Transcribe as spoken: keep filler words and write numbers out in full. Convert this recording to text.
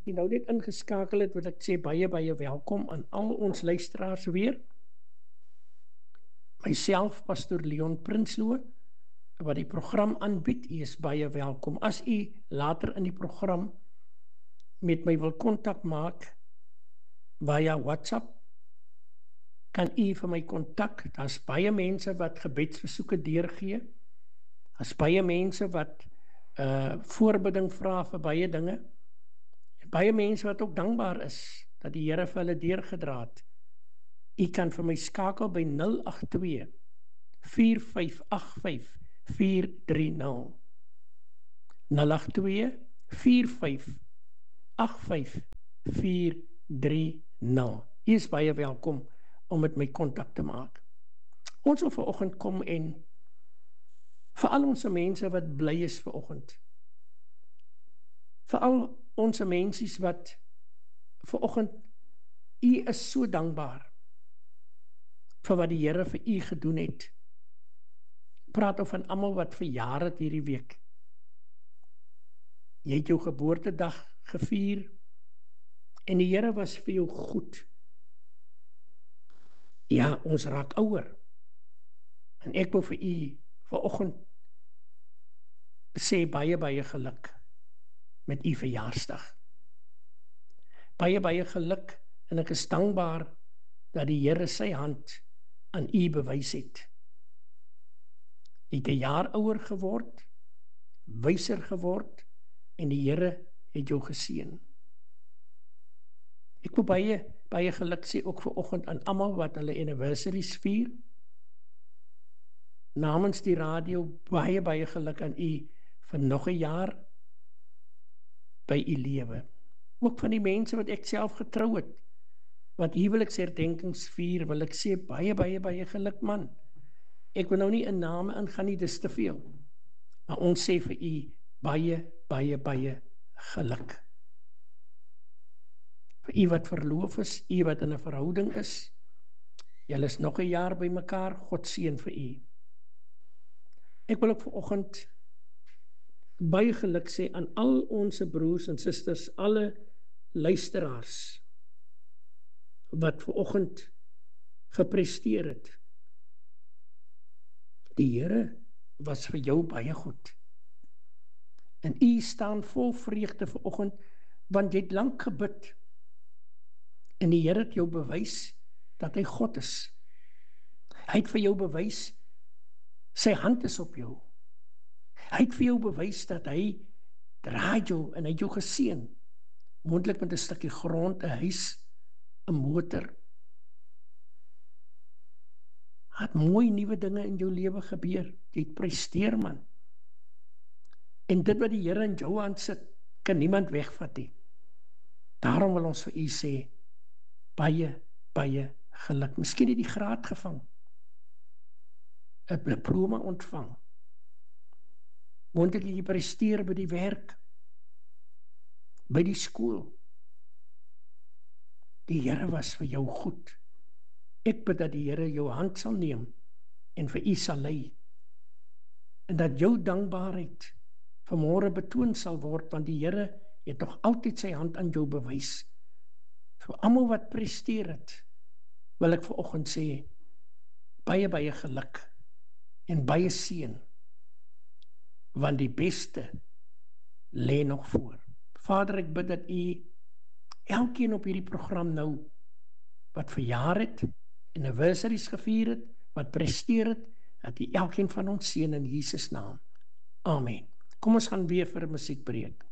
die nou net ingeskakel het, wil ek sê baie, baie welkom aan al ons luisteraars weer. Myself, Pastor Leon Prinsloo, wat die program aanbied, u is baie welkom. As u later in die program met my wil kontak maak, via WhatsApp, kan u vir my kontak. Daar's baie mense wat gebedsversoeke deurgee. Daar's baie mense wat uh, voorbidding vra vir baie dinge. Baie mense wat ook dankbaar is, dat die Here vir hulle deurgedra het. U kan vir my skakel by nul agt twee, vier vyf agt vyf, vier drie nul. nul agt twee, vier vyf agt vyf, vier drie nul. U is baie welkom om met my kontak te maak. Ons wil vanoggend kom en vir al ons mense wat bly is vanoggend, vir al ons mensies wat vanoggend, u is so dankbaar vir wat die Here vir u gedoen het. Praat ook van almal wat verjaar het hierdie week. Jy het jou geboortedag gevier en die Here was vir jou goed. Ja, ons raak ouer. En ek wil vir u vanoggend sê baie, baie geluk met u verjaarsdag. Baie, baie geluk, en ek is dankbaar dat die Here sy hand aan u bewys het. Jy het 'n jaar ouer geword, wyser geword, en die Here het jou geseën. Ek wil baie, baie geluk sê ook vanoggend aan almal wat hulle anniversaries vier. Namens die radio, baie, baie geluk aan u vir nog 'n jaar by u lewe. Ook van die mense wat ek self getrou het, wat huweliksherdenkings vier, wil ek sê baie, baie, baie geluk man. Ek wil nou nie in name ingaan nie, dis te veel. Maar ons sê vir u baie, baie, baie geluk. Vir u wat verloof is, u wat in 'n verhouding is, julle is nog 'n jaar by mekaar, God seën vir u. Ek wil ook vanoggend baie geluk sê aan al ons broers en susters, alle luisteraars wat vanoggend gepresteer het. Die Here was vir jou baie goed. En u staan vol vreugde vanoggend, want jy het lank gebid. En die Here het jou bewys dat hy God is. Hy het vir jou bewys, sy hand is op jou. Hy het vir jou bewys dat hy dra jou en hy het jou geseën. Moontlik met 'n stukkie grond, 'n huis, 'n motor. Het mooi nuwe dinge in jou lewe gebeur. Jy het presteer man. En dit wat die Here in jou hand sit, kan niemand wegvat nie. Daarom wil ons vir u sê, baie, baie geluk. Miskien het die graad gevang, 'n diploma ontvang. Moontlik jy presteer by die werk, by die skool. Die Here was vir jou goed. Ek bid dat die Here jou hand sal neem en vir u sal lei. En dat jou dankbaarheid vanmôre betoon sal word, want die Here het nog altyd sy hand aan jou bewys. Vir almal wat presteer het, wil ek vanoggend sê, baie, baie geluk en baie seën, want die beste lê nog voor. Vader, ek bid dat u elkeen op hierdie program nou, wat verjaar het, anniversaries gevier het, wat presteer het, dat u elkeen van ons seën in Jesus naam. Amen. Kom ons gaan weer vir 'n musiekbreek.